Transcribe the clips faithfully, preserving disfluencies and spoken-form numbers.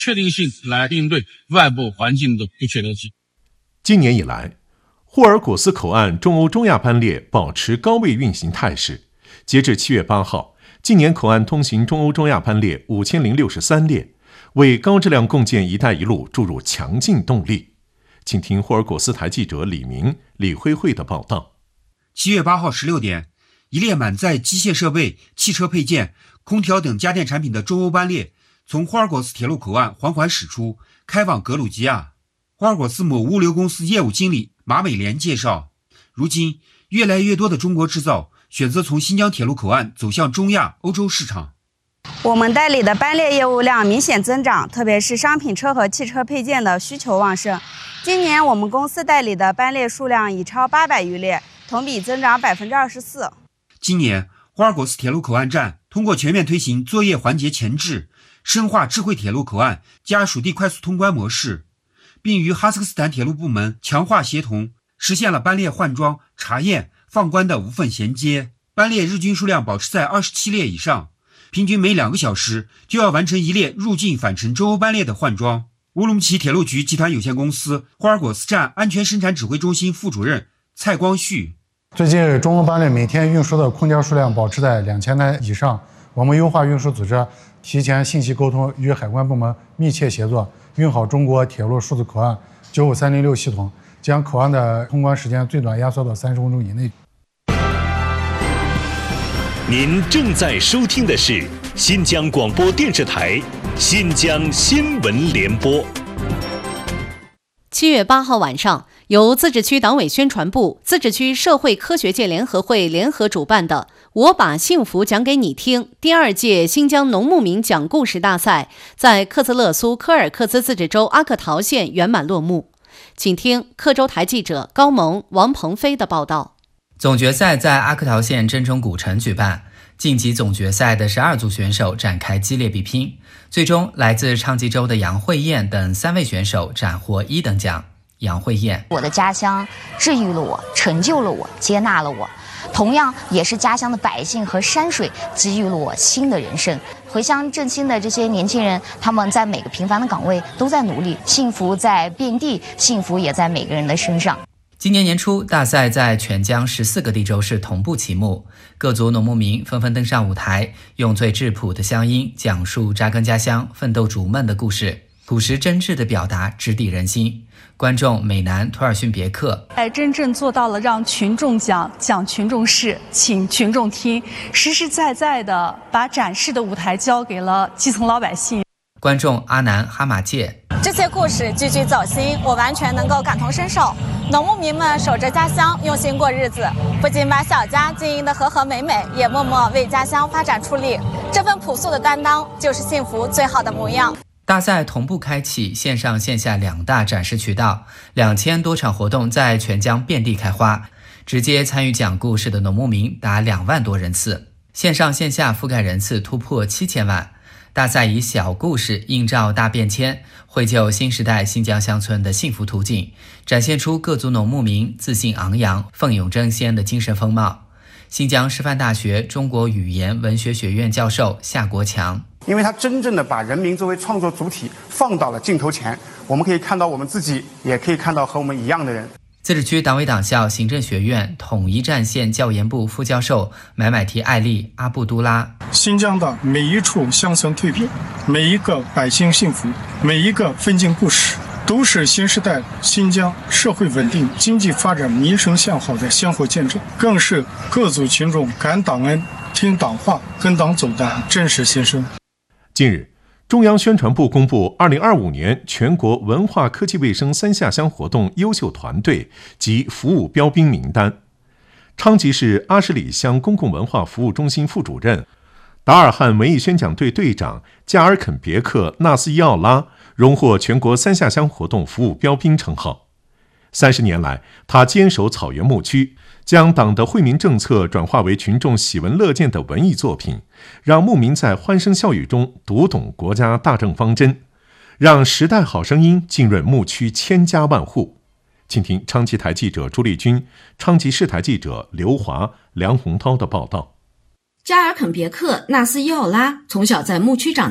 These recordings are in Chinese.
确定性来应对外部环境的不确定性。 今年以来，霍尔果斯口岸中欧中亚班列保持高位运行态势。截至七月八号，今年口岸通行中欧中亚班列五千零六十三列，为高质量共建“一带一路”注入强劲动力。请听霍尔果斯台记者李明、李慧慧的报道。 七月八号十六点，一列满载机械设备、汽车配件、空调等家电产品的中欧班列从霍尔果斯铁路口岸缓缓驶出，开往格鲁吉亚。霍尔果斯某物流公司业务经理马美莲介绍，如今越来越多的中国制造选择从新疆铁路口岸走向中亚、欧洲市场。 我们代理的班列业务量明显增长，特别是商品车和汽车配件的需求旺盛。今年我们公司代理的班列数量已超八百余列，同比增长百分之二十四。 今年霍尔果斯铁路口岸站通过全面推行作业环节前置，深化智慧铁路口岸加属地快速通关模式，并与哈萨克斯坦铁路部门强化协同，实现了班列换装、查验、放关的无缝衔接。班列日均数量保持在二十七列以上，平均每两个小时就要完成一列入境返程中欧班列的换装。乌鲁木齐铁路局集团有限公司霍尔果斯站安全生产指挥中心副主任蔡光旭， 最近中欧班列每天运输的空件数量保持在两千台以上，我们优化运输组织，提前信息沟通，与海关部门密切协作，运好中国铁路数字口岸九五三零六系统，将口岸的通关时间最短压缩到三十分钟以内。 您正在收听的是新疆广播电视台新疆新闻联播。 七月八号晚上，由自治区党委宣传部、自治区社会科学界联合会联合主办的“我把幸福讲给你听”第二届新疆农牧民讲故事大赛在克孜勒苏柯尔克孜自治州阿克陶县圆满落幕。请听克州台记者高萌、王鹏飞的报道。 总决赛在阿克陶县真中古城举办，晋级总决赛的十二组选手展开激烈比拼，最终来自昌吉州的杨慧燕等三位选手斩获一等奖。杨慧燕： 我的家乡治愈了我，成就了我，接纳了我，同样也是家乡的百姓和山水给予了我新的人生。回乡振兴的这些年轻人，他们在每个平凡的岗位都在努力，幸福在遍地，幸福也在每个人的身上。 今年年初，大赛在全疆十四个地州市同步启幕，各族农牧民纷纷登上舞台，用最质朴的乡音讲述扎根家乡、奋斗逐梦的故事，朴实真挚的表达直抵人心。观众美男图尔逊别克， 哎，真正做到了让群众讲，讲群众事，请群众听，实实在在的把展示的舞台交给了基层老百姓。 观众阿南哈马界， 这些故事句句走心，我完全能够感同身受。农牧民们守着家乡，用心过日子，不仅把小家经营得和和美美，也默默为家乡发展出力。这份朴素的担当，就是幸福最好的模样。 大赛同步开启线上线下两大展示渠道，两千多场活动在全疆遍地开花，直接参与讲故事的农牧民达两万多人次，线上线下覆盖人次突破七千万。大赛以小故事映照大变迁，绘就新时代新疆乡村的幸福图景，展现出各族农牧民自信昂扬、奋勇争先的精神风貌。新疆师范大学中国语言文学学院教授夏国强， 因为他真正的把人民作为创作主体放到了镜头前，我们可以看到我们自己，也可以看到和我们一样的人。 自治区党委党校行政学院统一战线教研部副教授买买提艾丽阿布都拉， 新疆的每一处乡村蜕变，每一个百姓幸福，每一个奋进故事，都是新时代新疆社会稳定、经济发展、民生向好的香火见证，更是各族群众感党恩、听党话、跟党走的真实心声。 近日，中央宣传部公布二零二五年全国文化科技卫生三下乡活动优秀团队及服务标兵名单。昌吉市阿什里乡公共文化服务中心副主任、达尔汉文艺宣讲队队长加尔肯别克纳斯伊奥拉荣获全国三下乡活动服务标兵称号。三十年来，他坚守草原牧区，将党的惠民政策转化为群众喜闻乐见的文艺作品，让牧民在欢声笑语中读懂国家大政方针，让时代好声音浸润牧区千家万户。请听昌吉台记者朱丽君、昌吉市台记者刘华、梁洪涛的报道。 加尔肯别克纳斯伊奥拉从小在牧区长大，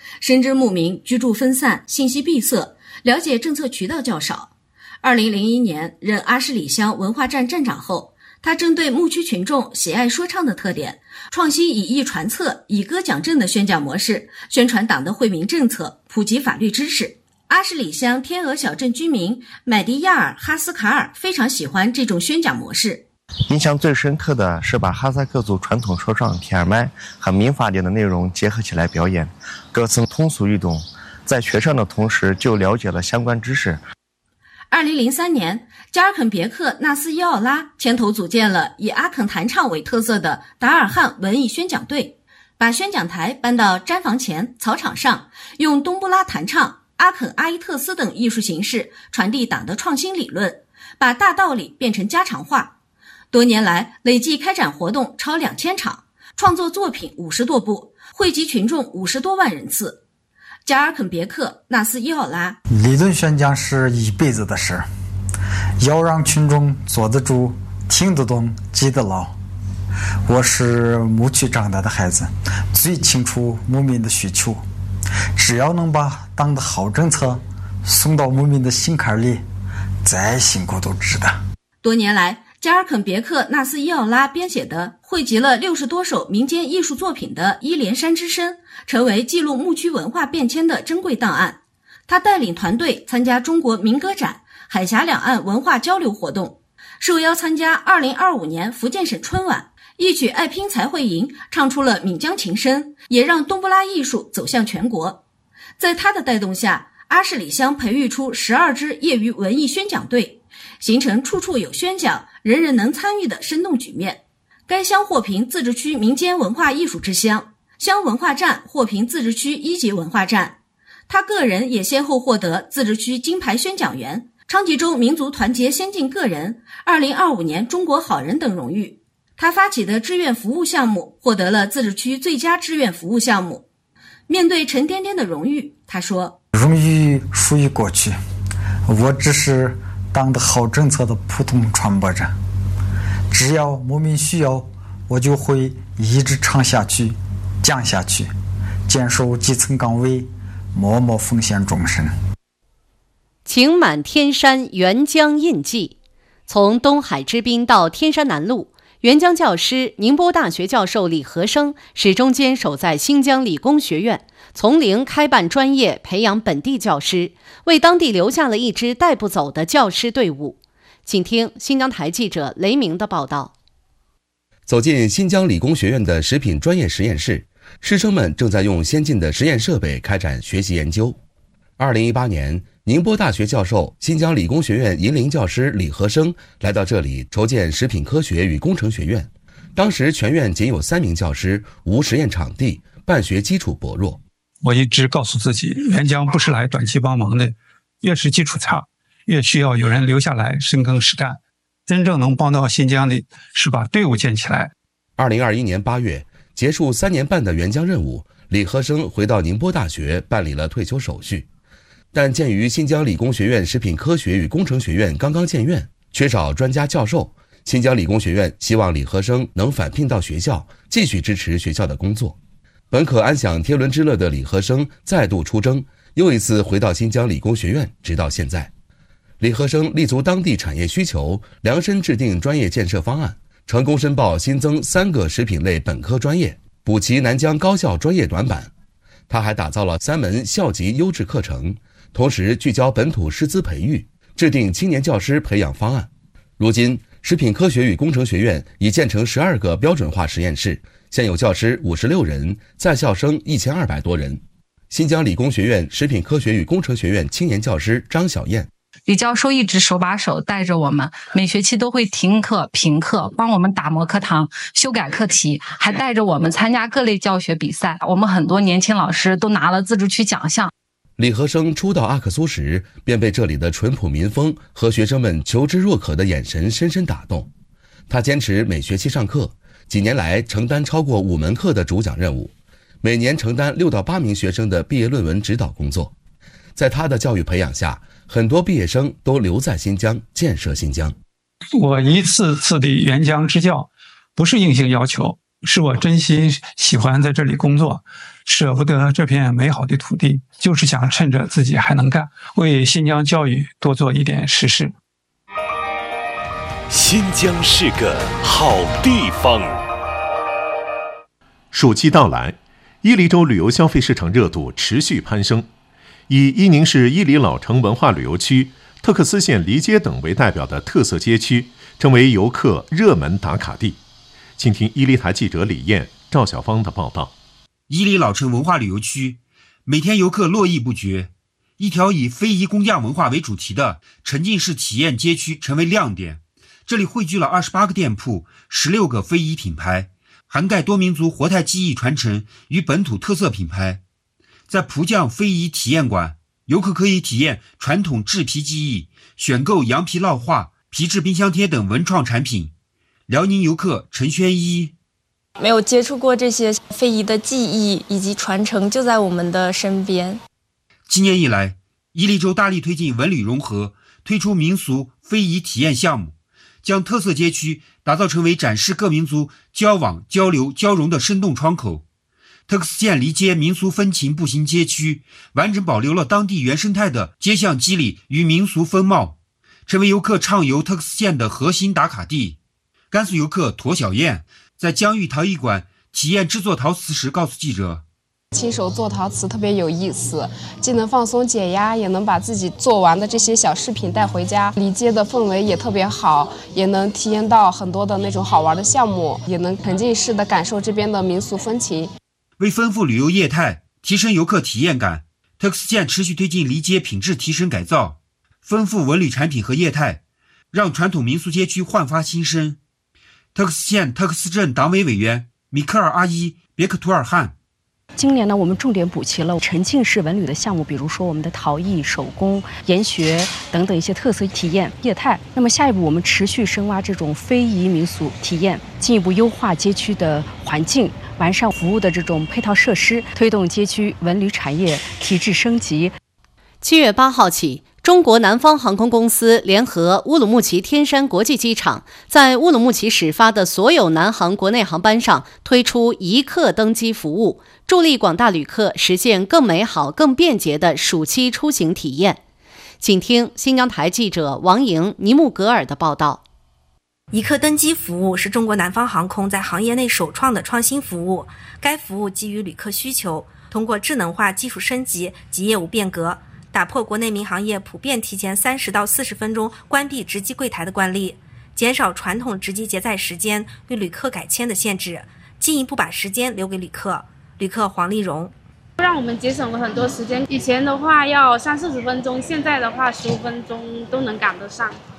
深知牧民居住分散，信息闭塞，了解政策渠道较少。二零零一年任阿什里乡文化站站长后，他针对牧区群众喜爱说唱的特点，创新以艺传策、以歌讲政的宣讲模式，宣传党的惠民政策，普及法律知识。阿什里乡天鹅小镇居民麦迪亚尔·哈斯卡尔非常喜欢这种宣讲模式。 印象最深刻的是把哈萨克族传统说唱铁尔麦和民法典的内容结合起来表演，歌词通俗易懂，在学上的同时就了解了相关知识。 二零零三年，加尔肯别克纳斯伊奥拉牵头组建了以阿肯弹唱为特色的达尔汉文艺宣讲队，把宣讲台搬到毡房前草场上，用冬不拉弹唱、阿肯阿伊特斯等艺术形式传递党的创新理论，把大道理变成家常话。多年来，累计开展活动超两千场，创作作品五十多部，惠及群众五十多万人次。加尔肯别克纳斯伊奥拉， 理论宣讲是一辈子的事，要让群众坐得住、听得懂、记得牢。我是牧区长大的孩子，最清楚牧民的需求，只要能把党的好政策送到牧民的心坎里，再辛苦都值得。 多年来，加尔肯别克纳斯伊奥拉编写的汇集了六十多首民间艺术作品的《伊连山之声》成为记录牧区文化变迁的珍贵档案。他带领团队参加中国民歌展、海峡两岸文化交流活动，受邀参加二零二五年福建省春晚，一曲爱拼才会赢唱出了闽江情深，也让冬不拉艺术走向全国。在他的带动下，阿什里乡培育出十二支业余文艺宣讲队，形成处处有宣讲、人人能参与的生动局面。该乡获评自治区民间文化艺术之乡，乡文化站获评自治区一级文化站。他个人也先后获得自治区金牌宣讲员、昌吉州民族团结先进个人、二零二五年中国好人等荣誉。他发起的志愿服务项目获得了自治区最佳志愿服务项目。面对沉甸甸的荣誉，他说： 荣誉属于过去，我只是党的好政策的普通传播者，只要牧民需要，我就会一直唱下去、讲下去，坚守基层岗位，默默奉献终身。 情满天山沅江印记，从东海之滨到天山南路，沅江教师、宁波大学教授李和生始终坚守在新疆理工学院，从零开办专业，培养本地教师，为当地留下了一支带不走的教师队伍。请听新疆台记者雷鸣的报道。 走进新疆理工学院的食品专业实验室，师生们正在用先进的实验设备开展学习研究。二零一八年，宁波大学教授、新疆理工学院银陵教师李和生来到这里筹建食品科学与工程学院。当时全院仅有三名教师，无实验场地，办学基础薄弱。 我一直告诉自己，沅江不是来短期帮忙的，越是基础差，越需要有人留下来深耕实干。真正能帮到新疆的是把队伍建起来。 二零二一年八月，结束三年半的沅江任务，李和生回到宁波大学办理了退休手续。但鉴于新疆理工学院食品科学与工程学院刚刚建院，缺少专家教授，新疆理工学院希望李和生能返聘到学校，继续支持学校的工作。本可安享天伦之乐的李和生再度出征，又一次回到新疆理工学院，直到现在。李和生立足当地产业需求，量身制定专业建设方案，成功申报新增三个食品类本科专业，补齐南疆高校专业短板。他还打造了三门校级优质课程，同时聚焦本土师资培育，制定青年教师培养方案。如今，食品科学与工程学院已建成十二个标准化实验室，现有教师五十六人，在校生一千二百多人。新疆理工学院食品科学与工程学院青年教师张小燕， 李教授一直手把手带着我们，每学期都会停课评课，帮我们打磨课堂、修改课题，还带着我们参加各类教学比赛。我们很多年轻老师都拿了自治区奖项。 李和生初到阿克苏时，便被这里的淳朴民风和学生们求知若渴的眼神深深打动。他坚持每学期上课，几年来承担超过五门课的主讲任务，每年承担六到八名学生的毕业论文指导工作。在他的教育培养下，很多毕业生都留在新疆，建设新疆。 我一次次的援疆支教，不是硬性要求， 是我真心喜欢在这里工作，舍不得这片美好的土地，就是想趁着自己还能干，为新疆教育多做一点实事。 新疆是个好地方。 暑期到来，伊犁州旅游消费市场热度持续攀升，以伊宁市伊犁老城文化旅游区、特克斯县黎街等为代表的特色街区，成为游客热门打卡地。请听伊犁台记者李燕、赵小芳的报道。 伊犁老城文化旅游区，每天游客络绎不绝，一条以非遗工匠文化为主题的沉浸式体验街区成为亮点。这里汇聚了二十八个店铺、十六个非遗品牌，涵盖多民族活态技艺传承与本土特色品牌。在蒲匠非遗体验馆，游客可以体验传统制皮技艺，选购羊皮烙画、皮质冰箱贴等文创产品。辽宁游客陈轩一： 没有接触过这些非遗的技艺以及传承，就在我们的身边。 今年以来，伊犁州大力推进文旅融合，推出民俗非遗体验项目，将特色街区打造成为展示各民族交往、交流、交融的生动窗口。特克斯县黎街民俗风情步行街区完整保留了当地原生态的街巷肌理与民俗风貌，成为游客畅游特克斯县的核心打卡地。甘肃游客驼小燕在疆域陶艺馆体验制作陶瓷时告诉记者， 亲手做陶瓷特别有意思，既能放松解压，也能把自己做完的这些小饰品带回家。黎街的氛围也特别好，也能体验到很多的那种好玩的项目，也能沉浸式的感受这边的民俗风情。 为丰富旅游业态，提升游客体验感，特克斯县持续推进黎街品质提升改造，丰富文旅产品和业态，让传统民俗街区焕发新生。特克斯县特克斯镇党委委员米克尔阿伊别克图尔汗： 今年呢，我们重点补齐了沉浸式文旅的项目，比如说我们的陶艺、手工、研学等等一些特色体验业态。那么下一步，我们持续深挖这种非遗民俗体验，进一步优化街区的环境，完善服务的这种配套设施，推动街区文旅产业提质升级。 七月八号起，中国南方航空公司联合乌鲁木齐天山国际机场，在乌鲁木齐始发的所有南航国内航班上推出一刻登机服务，助力广大旅客实现更美好、更便捷的暑期出行体验。请听新疆台记者王莹、尼木格尔的报道。 一刻登机服务是中国南方航空在行业内首创的创新服务。该服务基于旅客需求，通过智能化技术升级及业务变革，打破国内民航业普遍提前三十到四十分钟关闭值机柜台的惯例，减少传统值机结载时间与旅客改签的限制，进一步把时间留给旅客。旅客黄丽蓉： 让我们节省了很多时间，以前的话要三四十分钟，现在的话十五分钟都能赶得上。